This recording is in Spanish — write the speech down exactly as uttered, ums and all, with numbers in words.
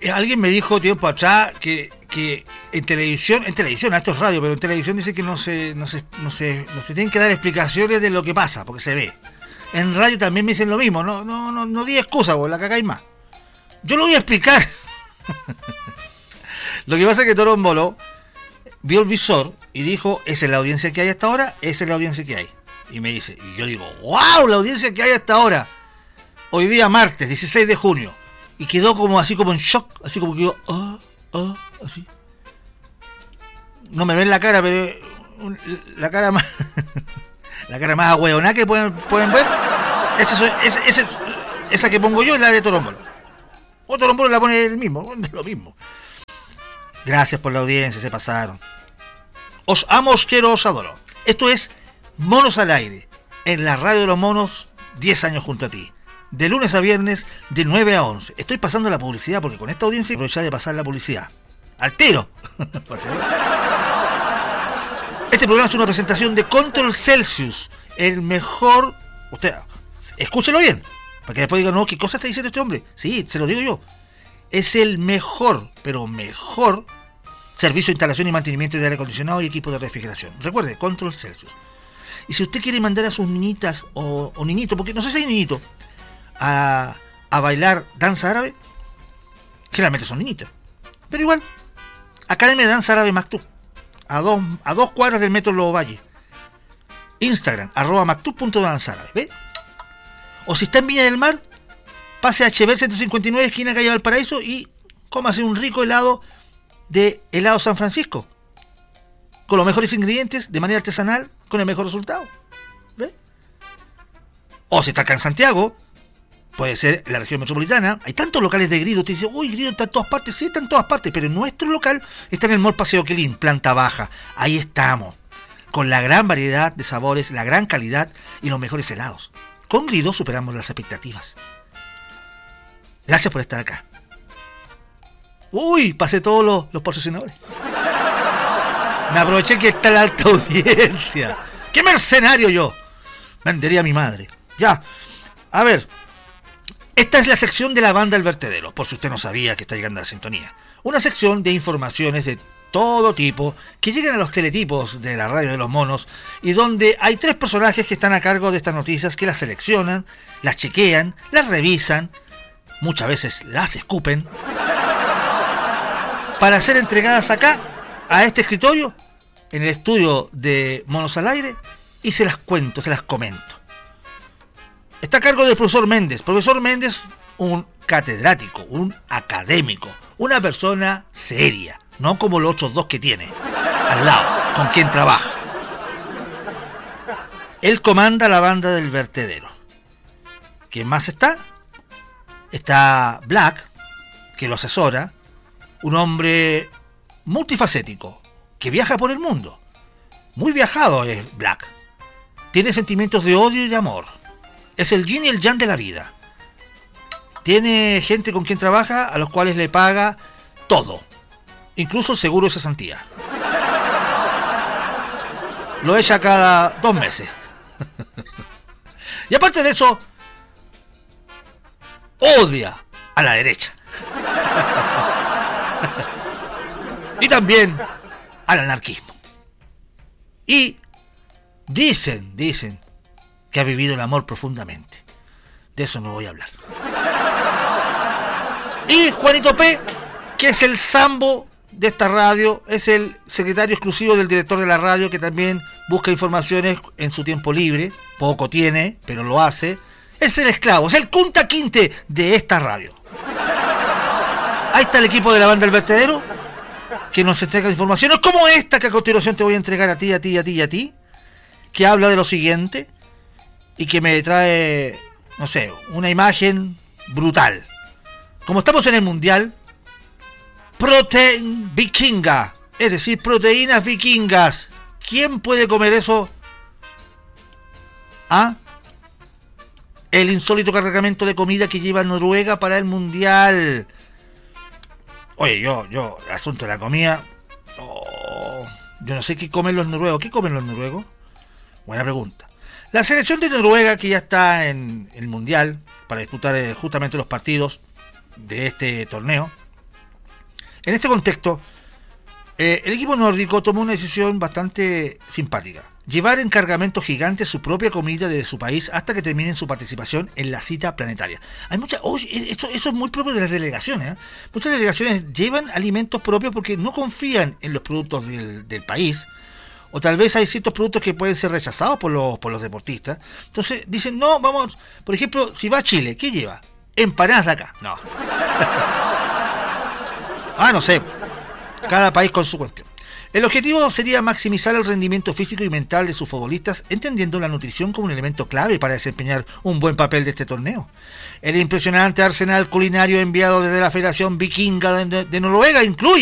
alguien me dijo tiempo atrás que, que en televisión, en televisión, esto es radio, pero en televisión dice que no se, no se, no se, no se tienen que dar explicaciones de lo que pasa, porque se ve. En radio también me dicen lo mismo, no, no, no, no di excusa, vos la cagáis más. Yo lo voy a explicar. Lo que pasa es que Torombolo vio el visor y dijo, esa es la audiencia que hay hasta ahora, esa es la audiencia que hay. Y me dice, y yo digo, wow, la audiencia que hay hasta ahora. Hoy día martes, dieciséis de junio. Y quedó como así como en shock, así como que yo, ah, ah, así. No me ven la cara, pero la cara más la cara más ahueonada que pueden, pueden ver, esa, soy, esa, esa, esa que pongo yo es la de Torombolo. O Torombolo la pone el mismo, lo mismo. Gracias por la audiencia, se pasaron. Os amo, os quiero, os adoro. Esto es Monos al Aire, en la radio de los monos, diez años junto a ti. De lunes a viernes, de nueve a once. Estoy pasando la publicidad porque con esta audiencia aprovechar de pasar la publicidad. ¡Al tiro! Este programa es una presentación de Control Celsius, el mejor... Usted, escúchelo bien, para que después digan, no, ¿qué cosa está diciendo este hombre? Sí, se lo digo yo. Es el mejor, pero mejor, servicio de instalación y mantenimiento de aire acondicionado y equipo de refrigeración. Recuerde, Control Celsius. Y si usted quiere mandar a sus niñitas o, o niñitos, porque no sé si hay niñito, a, a bailar danza árabe, generalmente son niñitos, pero igual, Academia de Danza Árabe Maktub, a dos, a dos cuadras del metro Lobo Valle. Instagram, arroba maktub punto danza árabe, ¿ve? O si está en Viña del Mar, pase a Chever ciento cincuenta y nueve, esquina calle Valparaíso, y cómase un rico helado de helado San Francisco, con los mejores ingredientes, de manera artesanal, con el mejor resultado, ¿ve? O si está acá en Santiago, puede ser en la región metropolitana, hay tantos locales de Grido, usted dice, uy, Grido está en todas partes, sí, está en todas partes, pero nuestro local está en el Mall Paseo Quilín, planta baja, ahí estamos, con la gran variedad de sabores, la gran calidad y los mejores helados. Con Grido superamos las expectativas. Gracias por estar acá. Uy, pasé todos los, los patrocinadores. Me aproveché que está la alta audiencia. ¡Qué mercenario yo! Vendería a mi madre. Ya, a ver. Esta es la sección de la banda El Vertedero, por si usted no sabía que está llegando a la sintonía. Una sección de informaciones de todo tipo que llegan a los teletipos de la radio de los monos y donde hay tres personajes que están a cargo de estas noticias, que las seleccionan, las chequean, las revisan, muchas veces las escupen, para ser entregadas acá, a este escritorio, en el estudio de Monos al Aire, y se las cuento, se las comento. Está a cargo del profesor Méndez. Profesor Méndez, un catedrático, un académico, una persona seria, no como los otros dos que tiene al lado, con quien trabaja. Él comanda la banda del Vertedero. ¿Quién más está? Está Black, que lo asesora, un hombre multifacético, que viaja por el mundo. Muy viajado es Black. Tiene sentimientos de odio y de amor. Es el yin y el yang de la vida. Tiene gente con quien trabaja a los cuales le paga todo, incluso el seguro de cesantía. Lo echa cada dos meses. Y aparte de eso, odia a la derecha. Y también al anarquismo. Y dicen, dicen que ha vivido el amor profundamente. De eso no voy a hablar. Y Juanito P., que es el sambo de esta radio, es el secretario exclusivo del director de la radio, que también busca informaciones en su tiempo libre. Poco tiene, pero lo hace. Es el esclavo, es el Kunta Kinte de esta radio. Ahí está el equipo de la banda El Vertedero, que nos entrega informaciones como esta que a continuación te voy a entregar a ti, a ti, a ti y a ti, que habla de lo siguiente y que me trae, no sé, una imagen brutal. Como estamos en el mundial, protein vikinga, es decir, proteínas vikingas. ¿Quién puede comer eso? ¿Ah? El insólito cargamento de comida que lleva Noruega para el mundial. Oye, yo, yo, el asunto de la comida, oh, yo no sé qué comen los noruegos. ¿Qué comen los noruegos? Buena pregunta. La selección de Noruega, que ya está en el mundial para disputar eh, justamente los partidos de este torneo, En este contexto, eh, el equipo nórdico tomó una decisión bastante simpática. Llevar en cargamentos gigantes su propia comida desde su país hasta que terminen su participación en la cita planetaria. Hay muchas, oh, esto, eso es muy propio de las delegaciones, ¿eh? Muchas delegaciones llevan alimentos propios porque no confían en los productos del, del país, o tal vez hay ciertos productos que pueden ser rechazados por los, por los deportistas. Entonces dicen, no, vamos, por ejemplo, si va a Chile, ¿qué lleva? Empanadas de acá. No. Ah, no sé. Cada país con su cuestión. El objetivo sería maximizar el rendimiento físico y mental de sus futbolistas, entendiendo la nutrición como un elemento clave para desempeñar un buen papel de este torneo. El impresionante arsenal culinario enviado desde la Federación Vikinga de, de Noruega incluye